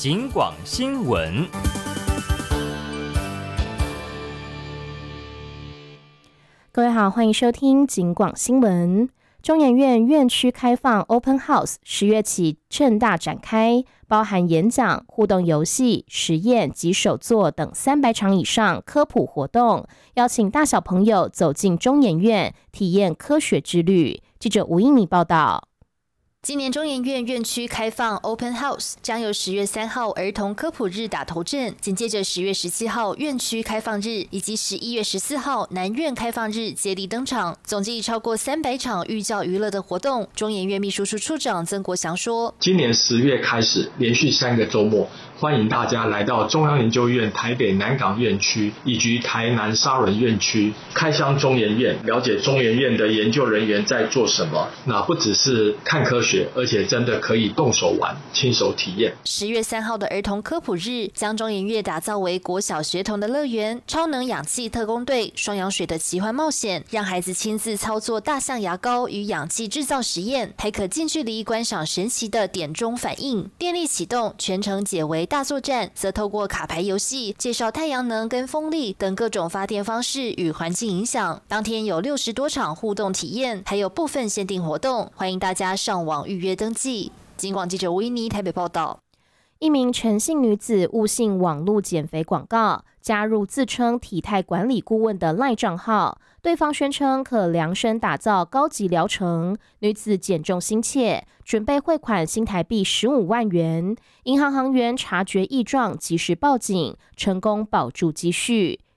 警广新闻。 各位好，欢迎收听警广新闻。中研院院区开放 Open House 10月起正大展开，包含演讲、互动游戏、实验及手作等300场以上科普活动，邀请大小朋友走进中研院，体验科学之旅。记者吴英妮报道。 今年中研院院区开放 Open House， 将由10月3号儿童科普日打头阵，紧接着10月17号院区开放日以及11月14号南院开放日接力登场，总计超过300场寓教于乐的活动。中研院秘书处处长曾国祥说， 今年10月开始，连续3个周末，欢迎大家来到中央研究院台北南港院区以及台南沙仑院区，开箱中研院，了解中研院的研究人员在做什么。那不只是看科学，而且真的可以动手玩，亲手体验。 10月3号的儿童科普日，将中研院打造为国小学童的乐园，超能氧气特工队、双氧水的奇幻冒险，让孩子亲自操作大象牙膏与氧气制造实验，还可近距离观赏神奇的点钟反应。电力启动，全程解为大作战，则透过卡牌游戏介绍太阳能跟风力等各种发电方式与环境影响。当天有60多场互动体验，还有部分限定活动，欢迎大家上网预约登记。警广记者吴依妮台北报道。 一名陈姓女子误信网络减肥广告，加入自称体态管理顾问的 LINE 账号，对方宣称可量身打造高级疗程，女子减重心切，准备汇款新台币15万元。银行行员察觉异状，及时报警，成功保住积蓄。